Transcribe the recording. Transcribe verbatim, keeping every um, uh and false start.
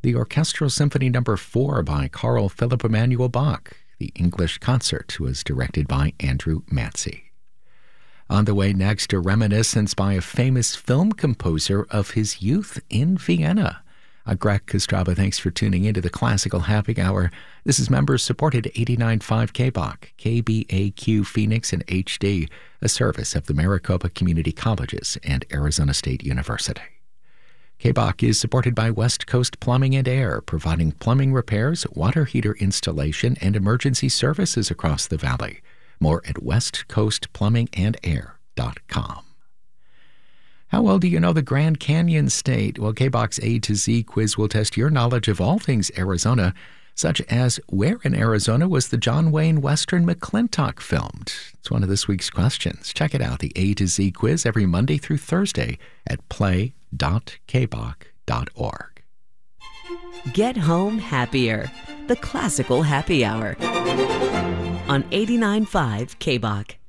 the Orchestral Symphony Number four by Carl Philipp Emanuel Bach. The English Concert was directed by Andrew Matzi. On the way next, a reminiscence by a famous film composer of his youth in Vienna. I'm Greg Kostraba. Thanks for tuning into the Classical Happy Hour. This is members-supported eighty-nine point five K B O C, K B A Q Phoenix and H D, a service of the Maricopa Community Colleges and Arizona State University. K B O C is supported by West Coast Plumbing and Air, providing plumbing repairs, water heater installation, and emergency services across the valley. More at west coast plumbing and air dot com. How well do you know the Grand Canyon State? Well, K B O C's A to Z quiz will test your knowledge of all things Arizona, such as where in Arizona was the John Wayne Western McClintock filmed? It's one of this week's questions. Check it out, the A to Z quiz, every Monday through Thursday at play dot k b o c dot org. Get home happier. The Classical Happy Hour on eighty-nine point five K B O C.